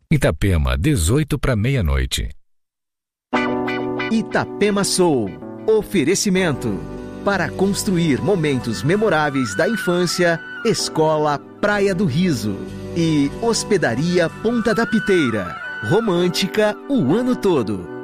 Itapema, 18 para meia-noite. Itapema Soul. Oferecimento. Para construir momentos memoráveis da infância, Escola Praia do Riso. E Hospedaria Ponta da Piteira. Romântica o ano todo.